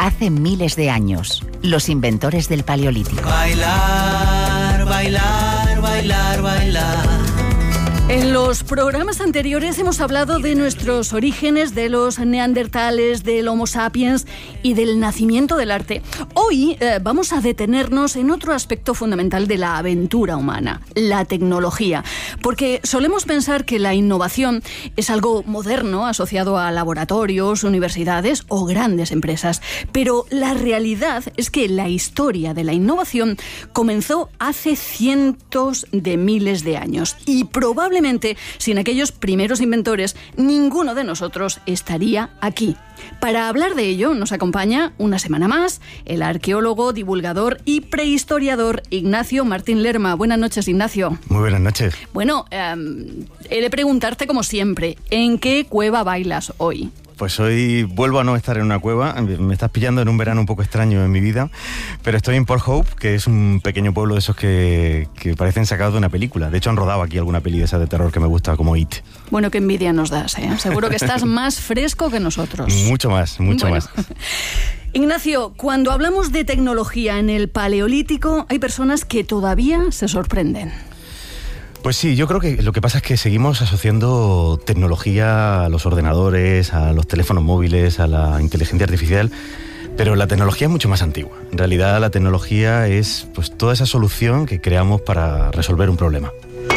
hace miles de años, los inventores del Paleolítico. Bailar, bailar, bailar, bailar. En los programas anteriores hemos hablado de nuestros orígenes, de los neandertales, del Homo sapiens y del nacimiento del arte. Hoy vamos a detenernos en otro aspecto fundamental de la aventura humana, la tecnología. Porque solemos pensar que la innovación es algo moderno, asociado a laboratorios, universidades o grandes empresas. Pero la realidad es que la historia de la innovación comenzó hace cientos de miles de años y probablemente sin aquellos primeros inventores, ninguno de nosotros estaría aquí. Para hablar de ello, nos acompaña una semana más el arqueólogo, divulgador y prehistoriador Ignacio Martín Lerma. Buenas noches, Ignacio. Muy buenas noches. Bueno, he de preguntarte como siempre, ¿en qué cueva bailas hoy? Pues hoy vuelvo a no estar en una cueva. Me estás pillando en un verano un poco extraño en mi vida, pero estoy en Port Hope, que es un pequeño pueblo de esos que parecen sacados de una película. De hecho, han rodado aquí alguna peli de esa de terror que me gusta, como It. Bueno, qué envidia nos das, ¿eh? Seguro que estás más fresco que nosotros. Mucho más. Ignacio, cuando hablamos de tecnología en el Paleolítico, hay personas que todavía se sorprenden. Pues sí, yo creo que lo que pasa es que seguimos asociando tecnología a los ordenadores, a los teléfonos móviles, a la inteligencia artificial, pero la tecnología es mucho más antigua. En realidad la tecnología es pues toda esa solución que creamos para resolver un problema.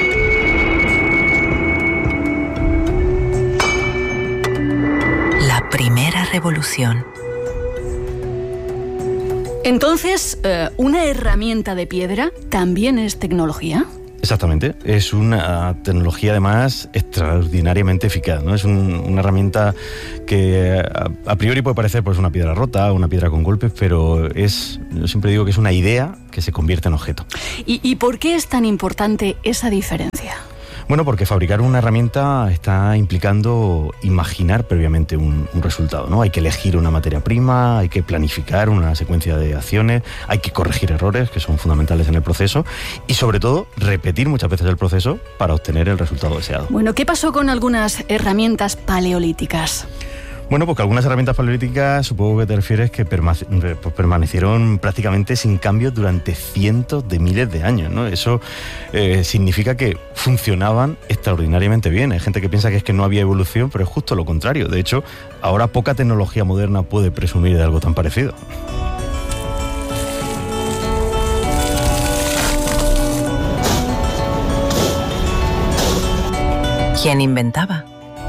La primera revolución. Entonces, ¿una herramienta de piedra también es tecnología? Exactamente, es una tecnología además extraordinariamente eficaz, ¿no? Es una herramienta que a priori puede parecer pues una piedra rota, una piedra con golpes, pero yo siempre digo que es una idea que se convierte en objeto. ¿Y por qué es tan importante esa diferencia? Bueno, porque fabricar una herramienta está implicando imaginar previamente un resultado, ¿no? Hay que elegir una materia prima, hay que planificar una secuencia de acciones, hay que corregir errores que son fundamentales en el proceso y, sobre todo, repetir muchas veces el proceso para obtener el resultado deseado. Bueno, ¿qué pasó con algunas herramientas paleolíticas? Bueno, porque algunas herramientas paleolíticas, supongo que te refieres, que permanecieron prácticamente sin cambios durante cientos de miles de años, ¿no? Eso significa que funcionaban extraordinariamente bien. Hay gente que piensa que es que no había evolución, pero es justo lo contrario. De hecho, ahora poca tecnología moderna puede presumir de algo tan parecido. ¿Quién inventaba?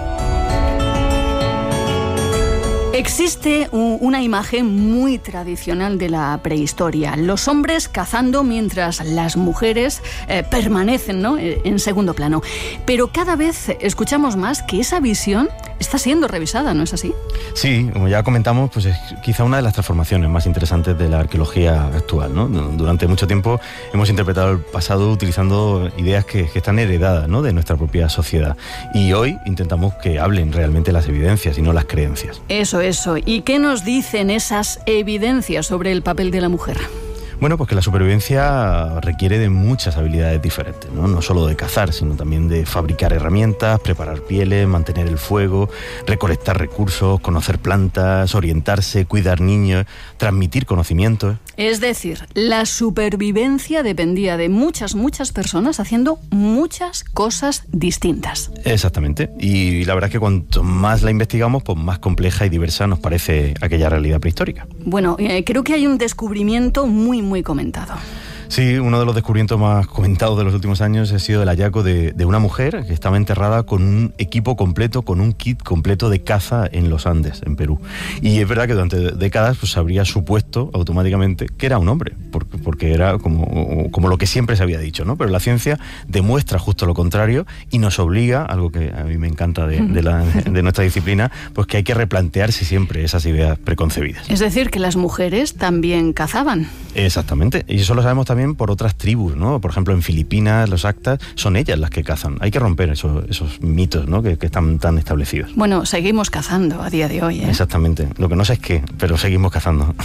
Existe una imagen muy tradicional de la prehistoria. Los hombres cazando mientras las mujeres permanecen, ¿no?, en segundo plano. Pero cada vez escuchamos más que esa visión está siendo revisada, ¿no es así? Sí, como ya comentamos, pues es quizá una de las transformaciones más interesantes de la arqueología actual, ¿no? Durante mucho tiempo hemos interpretado el pasado utilizando ideas que están heredadas, ¿no?, de nuestra propia sociedad. Y hoy intentamos que hablen realmente las evidencias y no las creencias. Eso. ¿Y qué nos dicen esas evidencias sobre el papel de la mujer? Bueno, pues que la supervivencia requiere de muchas habilidades diferentes, ¿no? No solo de cazar, sino también de fabricar herramientas, preparar pieles, mantener el fuego, recolectar recursos, conocer plantas, orientarse, cuidar niños, transmitir conocimientos. Es decir, la supervivencia dependía de muchas personas haciendo muchas cosas distintas. Exactamente. Y la verdad es que cuanto más la investigamos, pues más compleja y diversa nos parece aquella realidad prehistórica. Bueno, creo que hay un descubrimiento muy comentado. Sí, uno de los descubrimientos más comentados de los últimos años ha sido el hallazgo de una mujer que estaba enterrada con un equipo completo, con un kit completo de caza en los Andes, en Perú. Y es verdad que durante décadas pues, se habría supuesto automáticamente que era un hombre, porque era como lo que siempre se había dicho, ¿no? Pero la ciencia demuestra justo lo contrario y nos obliga, algo que a mí me encanta de nuestra disciplina, pues que hay que replantearse siempre esas ideas preconcebidas. Es decir, que las mujeres también cazaban. Exactamente, y eso lo sabemos también por otras tribus, ¿no? Por ejemplo, en Filipinas, los actas, son ellas las que cazan. Hay que romper esos mitos, ¿no?, que están tan establecidos. Bueno, seguimos cazando a día de hoy, ¿eh? Exactamente. Lo que no sé es qué, pero seguimos cazando.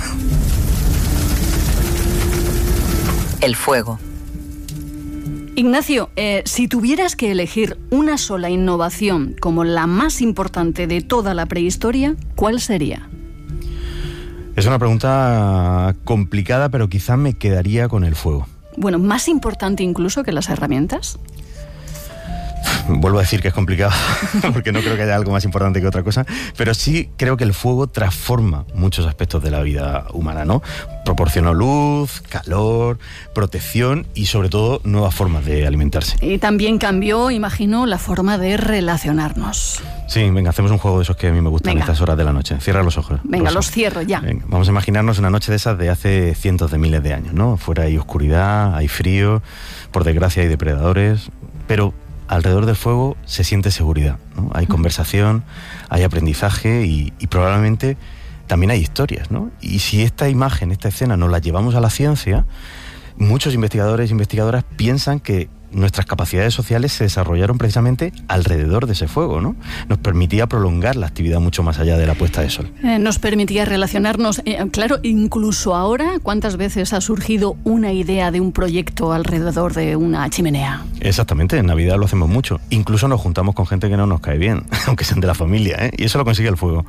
El fuego. Ignacio, si tuvieras que elegir una sola innovación como la más importante de toda la prehistoria, ¿cuál sería? Es una pregunta complicada, pero quizás me quedaría con el fuego. Bueno, ¿más importante incluso que las herramientas? Vuelvo a decir que es complicado, porque no creo que haya algo más importante que otra cosa, pero sí creo que el fuego transforma muchos aspectos de la vida humana, ¿no? Proporciona luz, calor, protección y sobre todo nuevas formas de alimentarse. Y también cambió, imagino, la forma de relacionarnos. Sí, venga, hacemos un juego de esos que a mí me gustan en estas horas de la noche. Cierra los ojos. Venga, los cierro ya. Venga, vamos a imaginarnos una noche de esas de hace cientos de miles de años, ¿no? Fuera hay oscuridad, hay frío, por desgracia hay depredadores, pero alrededor del fuego se siente seguridad, ¿no? Hay conversación, hay aprendizaje y probablemente también hay historias, ¿no? Y si esta imagen, esta escena nos la llevamos a la ciencia, muchos investigadores e investigadoras piensan que nuestras capacidades sociales se desarrollaron precisamente alrededor de ese fuego, ¿no? Nos permitía prolongar la actividad mucho más allá de la puesta de sol. Nos permitía relacionarnos. Claro, incluso ahora, ¿cuántas veces ha surgido una idea de un proyecto alrededor de una chimenea? Exactamente, en Navidad lo hacemos mucho. Incluso nos juntamos con gente que no nos cae bien, aunque sean de la familia, ¿eh? Y eso lo consigue el fuego.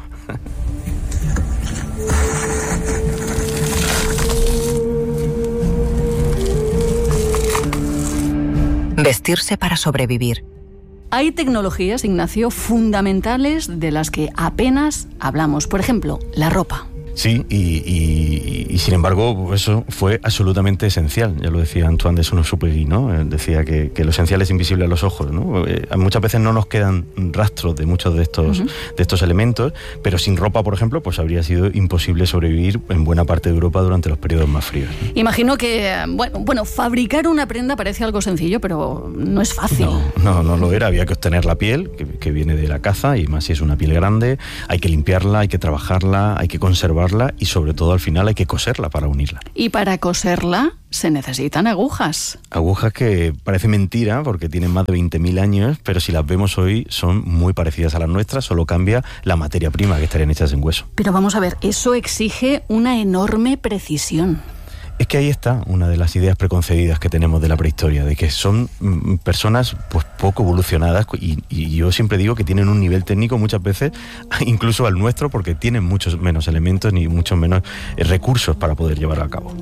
Vestirse para sobrevivir. Hay tecnologías, Ignacio, fundamentales de las que apenas hablamos. Por ejemplo, la ropa. Sí, y sin embargo eso fue absolutamente esencial. Ya lo decía Antoine de Saint-Exupéry, ¿no? Decía que lo esencial es invisible a los ojos, ¿no? Muchas veces no nos quedan rastros de muchos de estos elementos, pero sin ropa, por ejemplo, pues habría sido imposible sobrevivir en buena parte de Europa durante los periodos más fríos, ¿no? Imagino que, bueno, fabricar una prenda parece algo sencillo, pero no es fácil. No lo era. Había que obtener la piel, que viene de la caza, y más si es una piel grande. Hay que limpiarla, hay que trabajarla, hay que conservarla y sobre todo al final hay que coserla para unirla. Y para coserla se necesitan agujas. Agujas que parece mentira porque tienen más de 20.000 años, pero si las vemos hoy son muy parecidas a las nuestras, solo cambia la materia prima, que estarían hechas en hueso. Pero vamos a ver, eso exige una enorme precisión. Es que ahí está una de las ideas preconcebidas que tenemos de la prehistoria, de que son personas pues poco evolucionadas y yo siempre digo que tienen un nivel técnico muchas veces incluso al nuestro, porque tienen muchos menos elementos ni muchos menos recursos para poder llevarlo a cabo.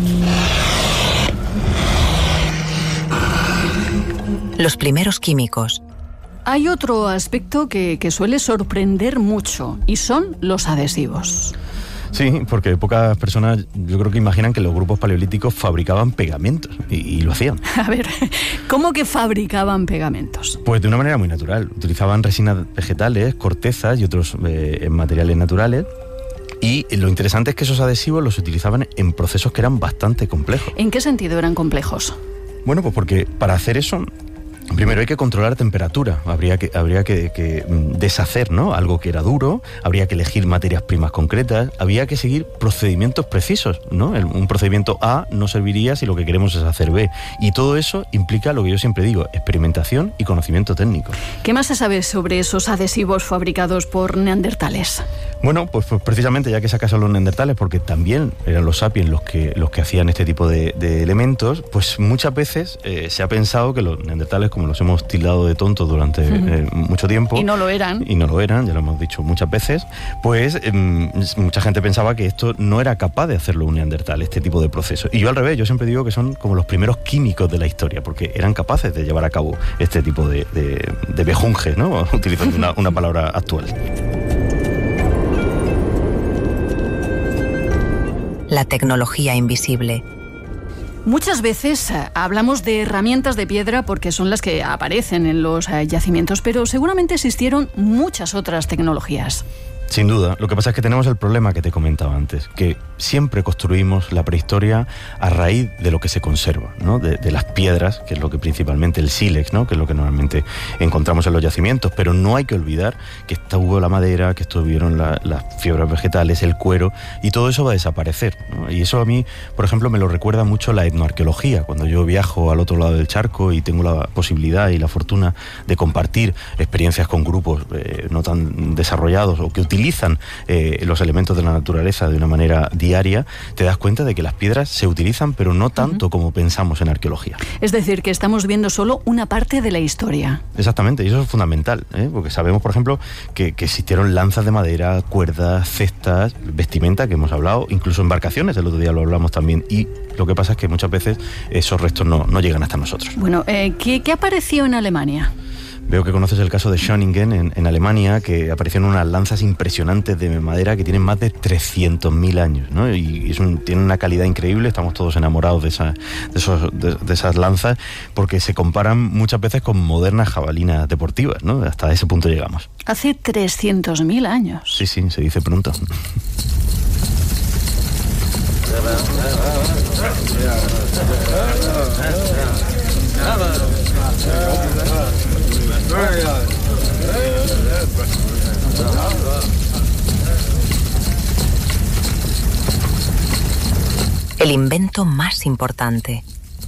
Los primeros químicos. Hay otro aspecto que suele sorprender mucho y son los adhesivos. Sí, porque pocas personas yo creo que imaginan que los grupos paleolíticos fabricaban pegamentos y lo hacían. A ver, ¿cómo que fabricaban pegamentos? Pues de una manera muy natural. Utilizaban resinas vegetales, cortezas y otros materiales naturales. Y lo interesante es que esos adhesivos los utilizaban en procesos que eran bastante complejos. ¿En qué sentido eran complejos? Bueno, pues porque para hacer eso primero hay que controlar temperatura, habría que deshacer, ¿no?, algo que era duro, habría que elegir materias primas concretas, había que seguir procedimientos precisos, ¿no? Un procedimiento A no serviría si lo que queremos es hacer B, y todo eso implica lo que yo siempre digo, experimentación y conocimiento técnico. ¿Qué más se sabe sobre esos adhesivos fabricados por neandertales? Bueno, pues precisamente ya que sacas a los neandertales, porque también eran los sapiens los que hacían este tipo de elementos, pues muchas veces se ha pensado que los neandertales, como los hemos tildado de tontos durante mucho tiempo. Y no lo eran. Y no lo eran, ya lo hemos dicho muchas veces, pues mucha gente pensaba que esto no era capaz de hacerlo un neandertal, este tipo de procesos. Y yo al revés, yo siempre digo que son como los primeros químicos de la historia, porque eran capaces de llevar a cabo este tipo de bejunjes, ¿no? Utilizando una palabra actual. La tecnología invisible. Muchas veces hablamos de herramientas de piedra porque son las que aparecen en los yacimientos, pero seguramente existieron muchas otras tecnologías. Sin duda. Lo que pasa es que tenemos el problema que te comentaba antes, que siempre construimos la prehistoria a raíz de lo que se conserva, ¿no? De las piedras, que es lo que principalmente el sílex, ¿no?, que es lo que normalmente encontramos en los yacimientos, pero no hay que olvidar que estuvo la madera, que estuvieron las fibras vegetales, el cuero, y todo eso va a desaparecer, ¿no? Y eso a mí, por ejemplo, me lo recuerda mucho la etnoarqueología. Cuando yo viajo al otro lado del charco y tengo la posibilidad y la fortuna de compartir experiencias con grupos no tan desarrollados o que utilizan utilizan los elementos de la naturaleza de una manera diaria, te das cuenta de que las piedras se utilizan, pero no tanto como pensamos en arqueología. Es decir, que estamos viendo solo una parte de la historia. Exactamente, y eso es fundamental, porque sabemos, por ejemplo, que existieron lanzas de madera, cuerdas, cestas, vestimenta, que hemos hablado, incluso embarcaciones, el otro día lo hablamos también, y lo que pasa es que muchas veces esos restos no llegan hasta nosotros. Bueno, ¿qué apareció en Alemania? Veo que conoces el caso de Schöningen en Alemania, que aparecieron unas lanzas impresionantes de madera que tienen más de 300.000 años, ¿no? Y tienen una calidad increíble. Estamos todos enamorados de esas lanzas, porque se comparan muchas veces con modernas jabalinas deportivas, ¿no? Hasta ese punto llegamos. Hace 300.000 años. Sí, se dice pronto. El invento más importante.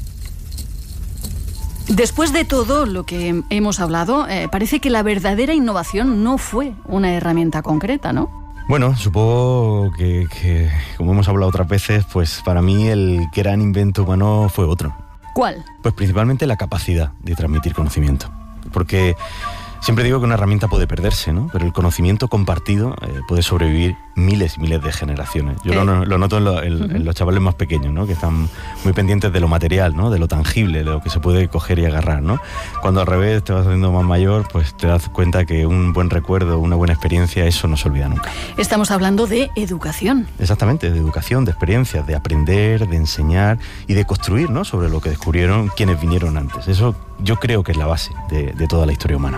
Después de todo lo que hemos hablado, parece que la verdadera innovación no fue una herramienta concreta, ¿no? Bueno, supongo que como hemos hablado otras veces, pues para mí el gran invento humano fue otro. ¿Cuál? Pues principalmente la capacidad de transmitir conocimiento. Porque siempre digo que una herramienta puede perderse, ¿no? Pero el conocimiento compartido puede sobrevivir miles y miles de generaciones. Yo lo noto en los chavales más pequeños, ¿no? Que están muy pendientes de lo material, ¿no? De lo tangible, de lo que se puede coger y agarrar, ¿no? Cuando al revés te vas haciendo más mayor, pues te das cuenta que un buen recuerdo, una buena experiencia, eso no se olvida nunca. Estamos hablando de educación. Exactamente, de educación, de experiencias, de aprender, de enseñar y de construir, ¿no? Sobre lo que descubrieron quienes vinieron antes. Eso yo creo que es la base de toda la historia humana.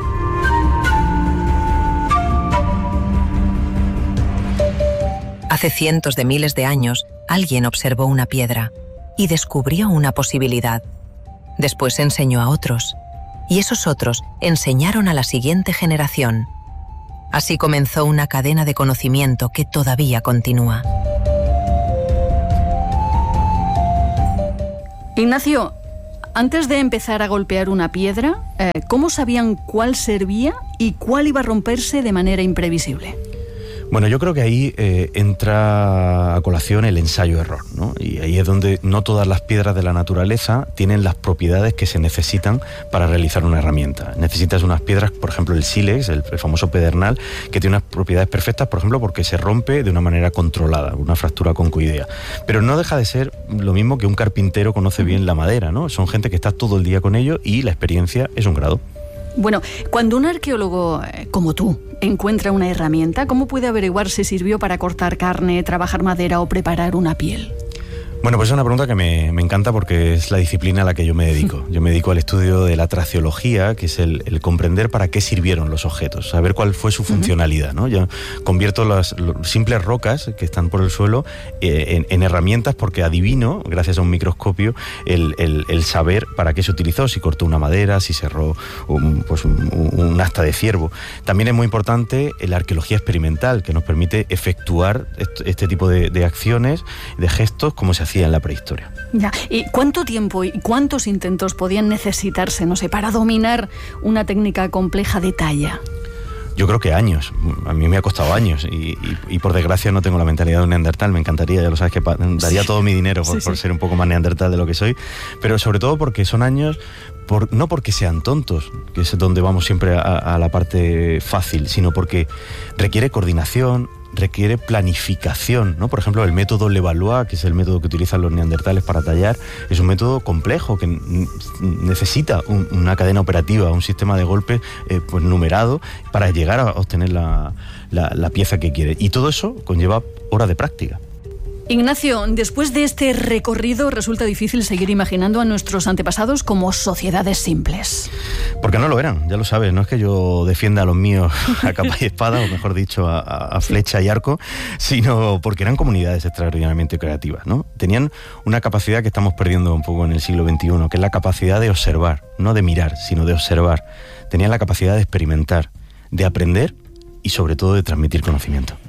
Hace cientos de miles de años, alguien observó una piedra y descubrió una posibilidad. Después enseñó a otros, y esos otros enseñaron a la siguiente generación. Así comenzó una cadena de conocimiento que todavía continúa. Ignacio, antes de empezar a golpear una piedra, ¿cómo sabían cuál servía y cuál iba a romperse de manera imprevisible? Bueno, yo creo que ahí entra a colación el ensayo-error, ¿no? Y ahí es donde no todas las piedras de la naturaleza tienen las propiedades que se necesitan para realizar una herramienta. Necesitas unas piedras, por ejemplo el sílex, el famoso pedernal, que tiene unas propiedades perfectas, por ejemplo, porque se rompe de una manera controlada, una fractura concoidea. Pero no deja de ser lo mismo que un carpintero conoce bien la madera, ¿no? Son gente que está todo el día con ello y la experiencia es un grado. Bueno, cuando un arqueólogo como tú encuentra una herramienta, ¿cómo puede averiguar si sirvió para cortar carne, trabajar madera o preparar una piel? Bueno, pues es una pregunta que me encanta porque es la disciplina a la que yo me dedico. Yo me dedico al estudio de la traciología, que es el comprender para qué sirvieron los objetos, saber cuál fue su funcionalidad, ¿no? Yo convierto las simples rocas que están por el suelo en herramientas porque adivino, gracias a un microscopio, el saber para qué se utilizó, si cortó una madera, si cerró un asta de ciervo. También es muy importante la arqueología experimental, que nos permite efectuar este tipo de acciones, de gestos, como se hacía en la prehistoria. Ya. ¿Y cuánto tiempo y cuántos intentos podían necesitarse, no sé, para dominar una técnica compleja de talla? Yo creo que años. A mí me ha costado años y por desgracia no tengo la mentalidad de un neandertal. Me encantaría, ya lo sabes, que daría todo mi dinero por ser un poco más neandertal de lo que soy, pero sobre todo porque son años, no porque sean tontos, que es donde vamos siempre a la parte fácil, sino porque requiere coordinación, requiere planificación, ¿no? Por ejemplo, el método Levallois, que es el método que utilizan los neandertales para tallar, es un método complejo que necesita una cadena operativa, un sistema de golpes pues numerado para llegar a obtener la pieza que quiere. Y todo eso conlleva horas de práctica. Ignacio, después de este recorrido resulta difícil seguir imaginando a nuestros antepasados como sociedades simples. Porque no lo eran, ya lo sabes, no es que yo defienda a los míos a capa y espada, o mejor dicho, a flecha y arco, sino porque eran comunidades extraordinariamente creativas, ¿no? Tenían una capacidad que estamos perdiendo un poco en el siglo XXI, que es la capacidad de observar, no de mirar, sino de observar. Tenían la capacidad de experimentar, de aprender y sobre todo de transmitir conocimiento.